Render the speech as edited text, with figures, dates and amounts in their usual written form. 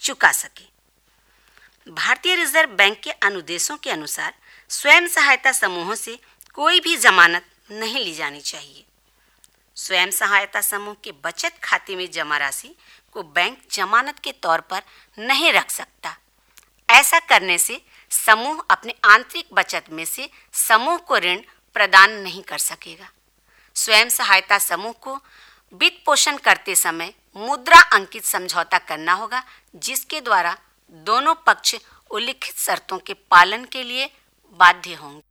चुका सके। भारतीय रिजर्व बैंक के अनुदेशों के अनुसार स्वयं सहायता समूहों से कोई भी जमानत नहीं ली जानी चाहिए। स्वयं सहायता समूह के बचत खाते में जमा राशि को बैंक जमानत के तौर पर नहीं रख सकता। ऐसा करने से समूह अपने आंतरिक बचत में से समूह को ऋण प्रदान नहीं कर सकेगा। स्वयं सहायता समूह को वित्त पोषण करते समय मुद्रा अंकित समझौता करना होगा, जिसके द्वारा दोनों पक्ष उल्लिखित शर्तों के पालन के लिए बाध्य होंगे।